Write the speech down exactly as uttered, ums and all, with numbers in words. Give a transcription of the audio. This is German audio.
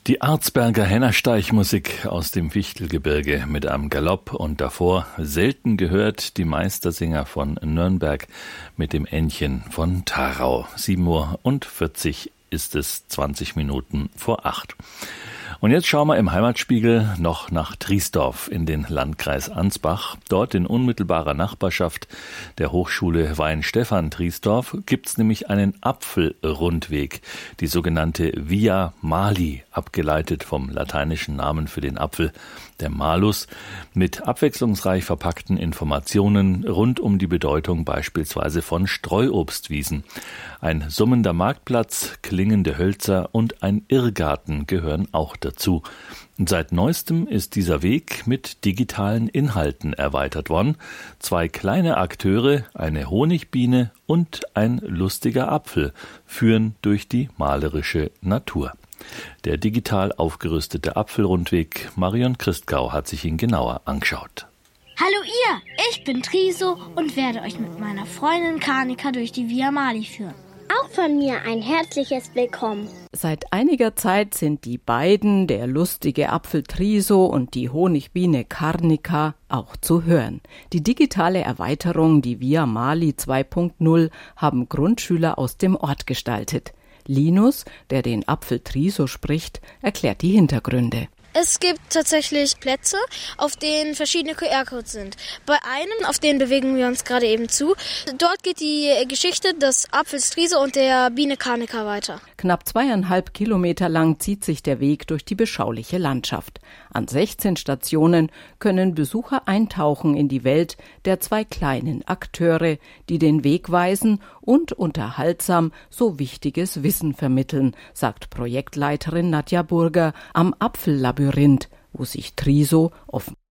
Die Arzberger Hennersteichmusik aus dem Fichtelgebirge mit einem Galopp und davor selten gehört die Meistersinger von Nürnberg mit dem Entchen von Tharau. sieben Uhr und vierzig ist es, zwanzig Minuten vor acht. Und jetzt schauen wir im Heimatspiegel noch nach Triesdorf in den Landkreis Ansbach. Dort in unmittelbarer Nachbarschaft der Hochschule Weihenstephan Triesdorf gibt's nämlich einen Apfelrundweg, die sogenannte Via Mali, abgeleitet vom lateinischen Namen für den Apfel, der Malus, mit abwechslungsreich verpackten Informationen rund um die Bedeutung beispielsweise von Streuobstwiesen. Ein summender Marktplatz, klingende Hölzer und ein Irrgarten gehören auch dazu. Und seit neuestem ist dieser Weg mit digitalen Inhalten erweitert worden. Zwei kleine Akteure, eine Honigbiene und ein lustiger Apfel, führen durch die malerische Natur. Der digital aufgerüstete Apfelrundweg, Marion Christgau hat sich ihn genauer angeschaut. Hallo ihr, ich bin Triso und werde euch mit meiner Freundin Kanika durch die Via Mali führen. Auch von mir ein herzliches Willkommen. Seit einiger Zeit sind die beiden, der lustige Apfel Triso und die Honigbiene Kanika, auch zu hören. Die digitale Erweiterung, die Via Mali zwei Punkt null, haben Grundschüler aus dem Ort gestaltet. Linus, der den Apfel Triso spricht, erklärt die Hintergründe. Es gibt tatsächlich Plätze, auf denen verschiedene Q R-Codes sind. Bei einem, auf den bewegen wir uns gerade eben zu, dort geht die Geschichte des Apfels Triso und der Biene Kanika weiter. Knapp zweieinhalb Kilometer lang zieht sich der Weg durch die beschauliche Landschaft. An sechzehn Stationen können Besucher eintauchen in die Welt der zwei kleinen Akteure, die den Weg weisen und unterhaltsam so wichtiges Wissen vermitteln, sagt Projektleiterin Nadja Burger am Apfellabyrinth, wo sich Triso offen